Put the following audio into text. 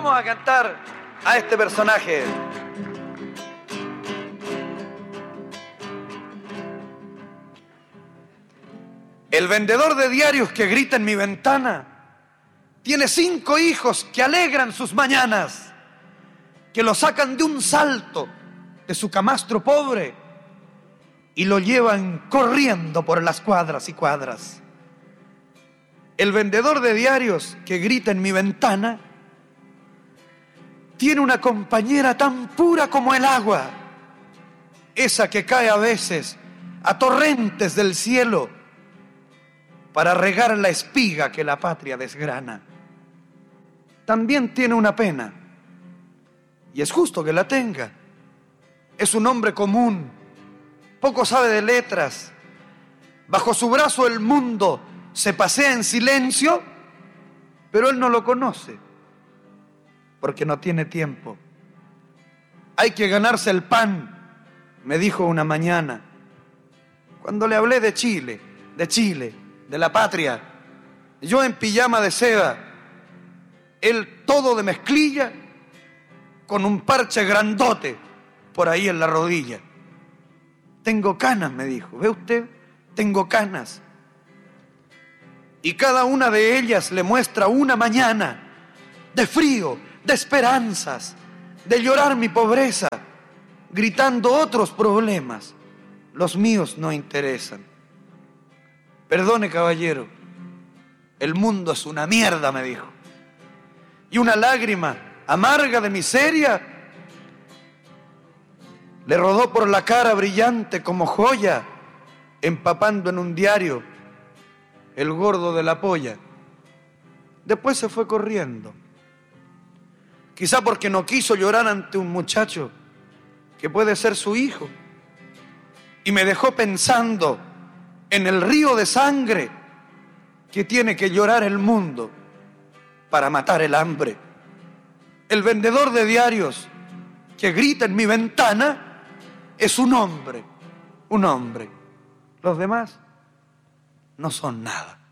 vamos a cantar a este personaje. El vendedor de diarios que grita en mi ventana tiene 5 hijos que alegran sus mañanas, que lo sacan de un salto de su camastro pobre y lo llevan corriendo por las cuadras y cuadras. El vendedor de diarios que grita en mi ventana tiene una compañera tan pura como el agua, esa que cae a veces a torrentes del cielo para regar la espiga que la patria desgrana. También tiene una pena, y es justo que la tenga. Es un hombre común, poco sabe de letras. Bajo su brazo el mundo se pasea en silencio, pero él no lo conoce, porque no tiene tiempo. Hay que ganarse el pan, me dijo una mañana, cuando le hablé de Chile, de la patria. Yo en pijama de seda, él todo de mezclilla, con un parche grandote por ahí en la rodilla. Tengo canas, me dijo, ¿ve usted? Tengo canas. Y cada una de ellas le muestra una mañana de frío, de esperanzas, de llorar mi pobreza, gritando otros problemas. Los míos no interesan. Perdone, caballero, el mundo es una mierda, me dijo. Y una lágrima amarga de miseria le rodó por la cara brillante como joya, empapando en un diario el gordo de la polla. Después se fue corriendo, quizá porque no quiso llorar ante un muchacho que puede ser su hijo, y me dejó pensando en el río de sangre que tiene que llorar el mundo para matar el hambre. El vendedor de diarios que grita en mi ventana es un hombre. Los demás no son nada.